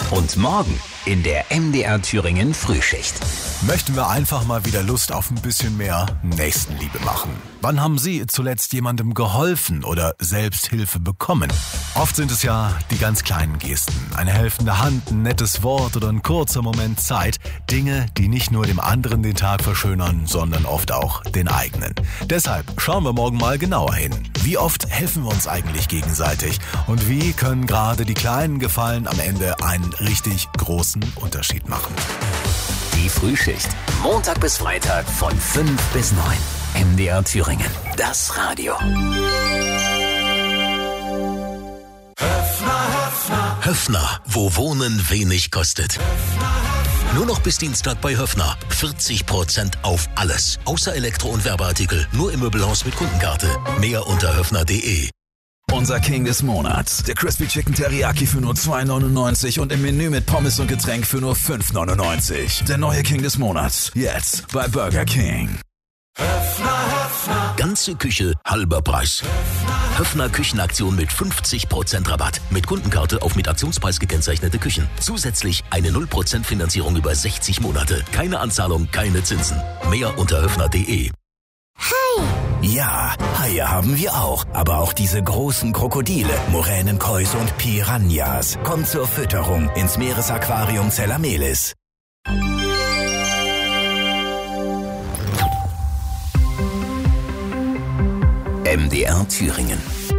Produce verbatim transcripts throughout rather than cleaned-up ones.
Und morgen in der M D R Thüringen Frühschicht. Möchten wir einfach mal wieder Lust auf ein bisschen mehr Nächstenliebe machen? Wann haben Sie zuletzt jemandem geholfen oder Selbsthilfe bekommen? Oft sind es ja die ganz kleinen Gesten. Eine helfende Hand, ein nettes Wort oder ein kurzer Moment Zeit. Dinge, die nicht nur dem anderen den Tag verschönern, sondern oft auch den eigenen. Deshalb schauen wir morgen mal genauer hin. Wie oft helfen wir uns eigentlich gegenseitig? Und wie können gerade die kleinen Gefallen am Ende einen richtig großen Unterschied machen? Die Frühschicht. Montag bis Freitag von fünf bis neun. M D R Thüringen. Das Radio. Höffner, Höffner. Höffner, wo Wohnen wenig kostet. Nur noch bis Dienstag bei Höffner. vierzig Prozent auf alles. Außer Elektro- und Werbeartikel. Nur im Möbelhaus mit Kundenkarte. Mehr unter höffner punkt de. Unser King des Monats. Der Crispy Chicken Teriyaki für nur zwei neunundneunzig und im Menü mit Pommes und Getränk für nur fünf neunundneunzig. Der neue King des Monats. Jetzt bei Burger King. Höffner, Höffner. Ganze Küche, halber Preis. Höffner Küchenaktion mit fünfzig Prozent Rabatt. Mit Kundenkarte auf mit Aktionspreis gekennzeichnete Küchen. Zusätzlich eine null Prozent Finanzierung über sechzig Monate. Keine Anzahlung, keine Zinsen. Mehr unter höffner punkt de. Hai! Ja, Haie haben wir auch. Aber auch diese großen Krokodile, Moränenkois und Piranhas. Kommt zur Fütterung ins Meeresaquarium Zellamelis. M D R Thüringen.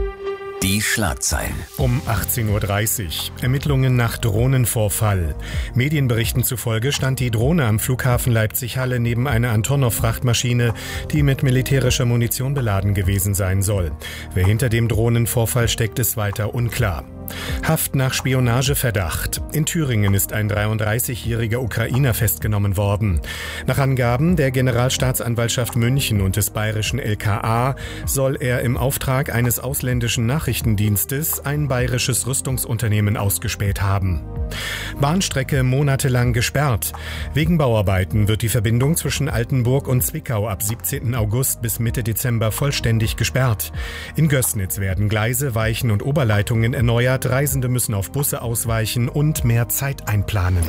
Die Schlagzeilen. Um achtzehn Uhr dreißig. Ermittlungen nach Drohnenvorfall. Medienberichten zufolge stand die Drohne am Flughafen Leipzig-Halle neben einer Antonov-Frachtmaschine, die mit militärischer Munition beladen gewesen sein soll. Wer hinter dem Drohnenvorfall steckt, ist weiter unklar. Haft nach Spionageverdacht. In Thüringen ist ein dreiunddreißigjähriger Ukrainer festgenommen worden. Nach Angaben der Generalstaatsanwaltschaft München und des bayerischen L K A soll er im Auftrag eines ausländischen Nachrichtendienstes ein bayerisches Rüstungsunternehmen ausgespäht haben. Bahnstrecke monatelang gesperrt. Wegen Bauarbeiten wird die Verbindung zwischen Altenburg und Zwickau ab siebzehnten August bis Mitte Dezember vollständig gesperrt. In Gößnitz werden Gleise, Weichen und Oberleitungen erneuert. Reisende müssen auf Busse ausweichen und mehr Zeit einplanen.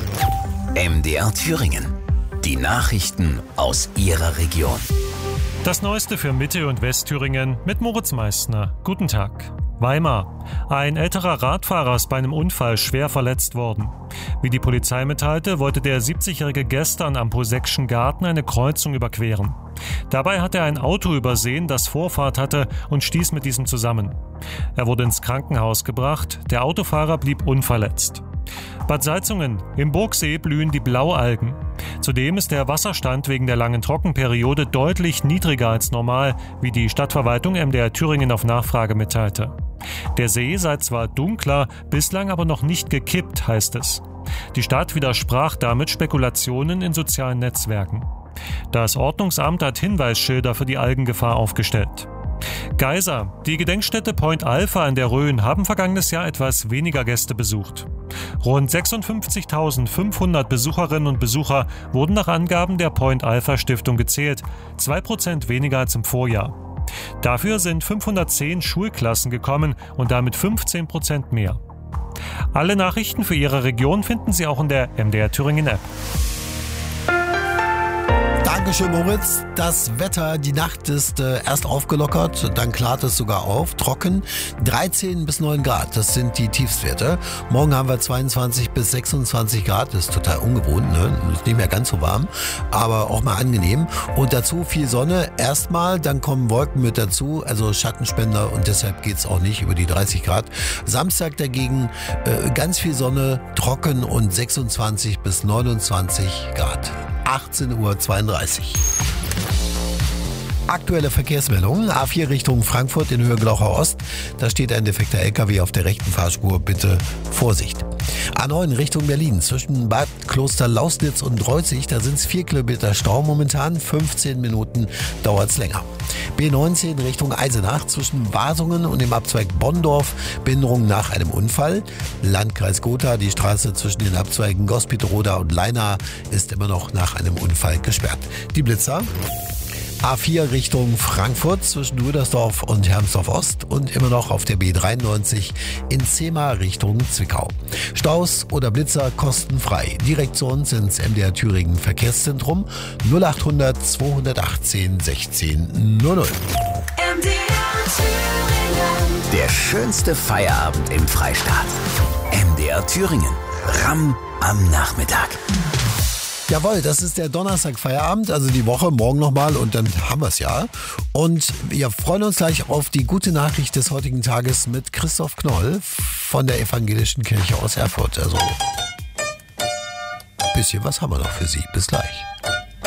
M D R Thüringen. Die Nachrichten aus Ihrer Region. Das Neueste für Mitte- und Westthüringen mit Moritz Meissner. Guten Tag. Weimar. Ein älterer Radfahrer ist bei einem Unfall schwer verletzt worden. Wie die Polizei mitteilte, wollte der siebzigjährige gestern am Poseckschen Garten eine Kreuzung überqueren. Dabei hat er ein Auto übersehen, das Vorfahrt hatte, und stieß mit diesem zusammen. Er wurde ins Krankenhaus gebracht, der Autofahrer blieb unverletzt. Bad Salzungen. Im Burgsee blühen die Blaualgen. Zudem ist der Wasserstand wegen der langen Trockenperiode deutlich niedriger als normal, wie die Stadtverwaltung M D R Thüringen auf Nachfrage mitteilte. Der See sei zwar dunkler, bislang aber noch nicht gekippt, heißt es. Die Stadt widersprach damit Spekulationen in sozialen Netzwerken. Das Ordnungsamt hat Hinweisschilder für die Algengefahr aufgestellt. Geisa. Die Gedenkstätte Point Alpha in der Rhön haben vergangenes Jahr etwas weniger Gäste besucht. Rund sechsundfünfzigtausendfünfhundert Besucherinnen und Besucher wurden nach Angaben der Point Alpha Stiftung gezählt, zwei Prozent weniger als im Vorjahr. Dafür sind fünfhundertzehn Schulklassen gekommen und damit fünfzehn Prozent mehr. Alle Nachrichten für Ihre Region finden Sie auch in der M D R Thüringen App. Dankeschön, Moritz. Das Wetter, die Nacht ist äh, erst aufgelockert, dann klart es sogar auf, trocken. dreizehn bis neun Grad, das sind die Tiefstwerte. Morgen haben wir zweiundzwanzig bis sechsundzwanzig Grad, das ist total ungewohnt, ne? Ist nicht mehr ganz so warm, aber auch mal angenehm. Und dazu viel Sonne erstmal, dann kommen Wolken mit dazu, also Schattenspender, und deshalb geht's auch nicht über die dreißig Grad. Samstag dagegen äh, ganz viel Sonne, trocken und sechsundzwanzig bis neunundzwanzig Grad. achtzehn Uhr zweiunddreißig. Aktuelle Verkehrsmeldungen. A vier Richtung Frankfurt in Höhe Glauchau Ost. Da steht ein defekter L K W auf der rechten Fahrspur. Bitte Vorsicht. A neun Richtung Berlin. Zwischen Bad Kloster-Lausnitz und Dreuzig. Da sind es vier Kilometer Stau momentan. fünfzehn Minuten dauert es länger. B neunzehn Richtung Eisenach. Zwischen Wasungen und dem Abzweig Bonndorf. Behinderung nach einem Unfall. Landkreis Gotha. Die Straße zwischen den Abzweigen Gospitoroda und Leinach ist immer noch nach einem Unfall gesperrt. Die Blitzer. A vier Richtung Frankfurt zwischen Rüdersdorf und Hermsdorf Ost und immer noch auf der B dreiundneunzig in Zehma Richtung Zwickau. Staus oder Blitzer kostenfrei. Direkt zu uns ins M D R Thüringen Verkehrszentrum null achthundert zweihundertachtzehn sechzehn null null. M D R Thüringen. Der schönste Feierabend im Freistaat. M D R Thüringen. Ramm am Nachmittag. Jawohl, das ist der Donnerstag-Feierabend, also die Woche, morgen nochmal und dann haben wir es ja. Und wir freuen uns gleich auf die gute Nachricht des heutigen Tages mit Christoph Knoll von der Evangelischen Kirche aus Erfurt. Also, ein bisschen was haben wir noch für Sie. Bis gleich.